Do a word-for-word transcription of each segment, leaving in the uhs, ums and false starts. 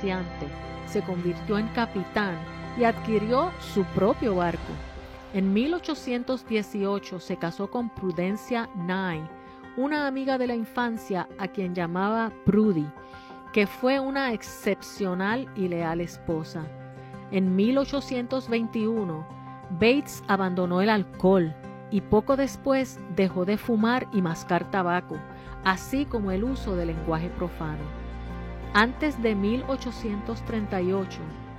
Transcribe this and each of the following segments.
comerciante, se convirtió en capitán y adquirió su propio barco. En mil ochocientos dieciocho se casó con Prudencia Nye, una amiga de la infancia a quien llamaba Prudy, que fue una excepcional y leal esposa. En mil ochocientos veintiuno, Bates abandonó el alcohol y poco después dejó de fumar y mascar tabaco, así como el uso del lenguaje profano. Antes de mil ochocientos treinta y ocho,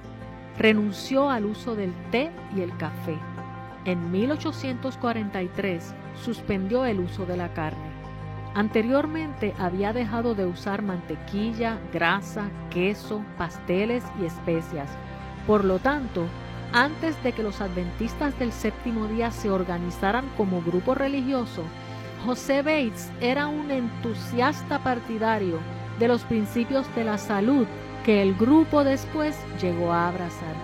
renunció al uso del té y el café. En mil ochocientos cuarenta y tres, suspendió el uso de la carne. Anteriormente había dejado de usar mantequilla, grasa, queso, pasteles y especias. Por lo tanto, antes de que los adventistas del séptimo día se organizaran como grupo religioso, José Bates era un entusiasta partidario de los principios de la salud que el grupo después llegó a abrazar.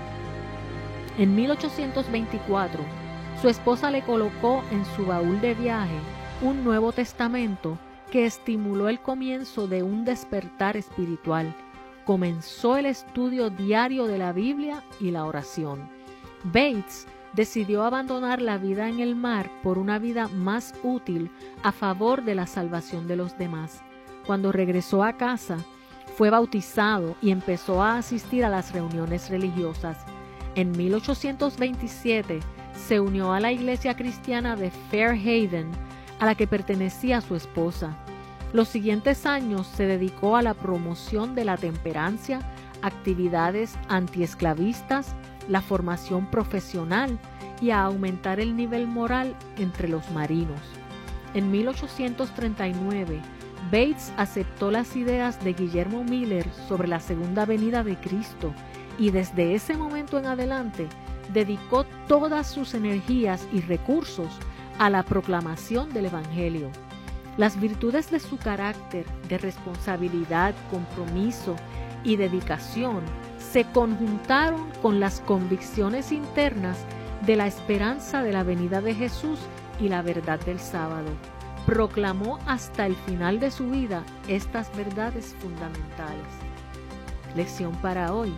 En mil ochocientos veinticuatro, su esposa le colocó en su baúl de viaje un Nuevo Testamento que estimuló el comienzo de un despertar espiritual. Comenzó el estudio diario de la Biblia y la oración. Bates decidió abandonar la vida en el mar por una vida más útil a favor de la salvación de los demás. Cuando regresó a casa, fue bautizado y empezó a asistir a las reuniones religiosas. En mil ochocientos veintisiete se unió a la iglesia cristiana de Fairhaven, a la que pertenecía su esposa. Los siguientes años se dedicó a la promoción de la temperancia, actividades antiesclavistas, la formación profesional y a aumentar el nivel moral entre los marinos. En mil ochocientos treinta y nueve, Bates aceptó las ideas de Guillermo Miller sobre la segunda venida de Cristo y desde ese momento en adelante dedicó todas sus energías y recursos a la proclamación del Evangelio. Las virtudes de su carácter, de responsabilidad, compromiso y dedicación se conjuntaron con las convicciones internas de la esperanza de la venida de Jesús y la verdad del sábado. Proclamó hasta el final de su vida estas verdades fundamentales. Lección para hoy.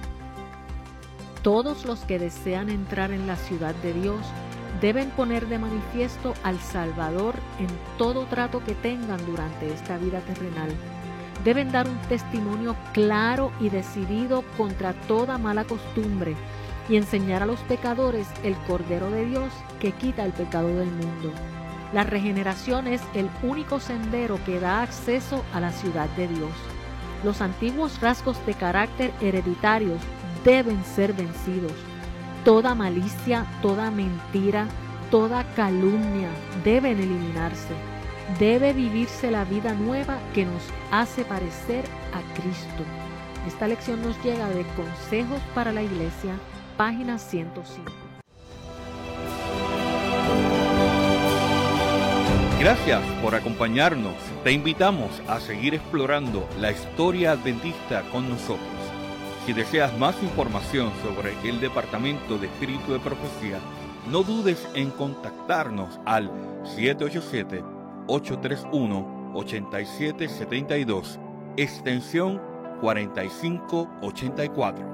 Todos los que desean entrar en la ciudad de Dios deben poner de manifiesto al Salvador en todo trato que tengan durante esta vida terrenal. Deben dar un testimonio claro y decidido contra toda mala costumbre y enseñar a los pecadores el Cordero de Dios que quita el pecado del mundo. La regeneración es el único sendero que da acceso a la ciudad de Dios. Los antiguos rasgos de carácter hereditarios deben ser vencidos. Toda malicia, toda mentira, toda calumnia deben eliminarse. Debe vivirse la vida nueva que nos hace parecer a Cristo. Esta lección nos llega de Consejos para la Iglesia, página ciento cinco. Gracias por acompañarnos. Te invitamos a seguir explorando la historia adventista con nosotros. Si deseas más información sobre el Departamento de Espíritu de Profecía, no dudes en contactarnos al siete ocho siete, ocho tres uno, ocho siete siete dos, extensión cuarenta y cinco ochenta y cuatro.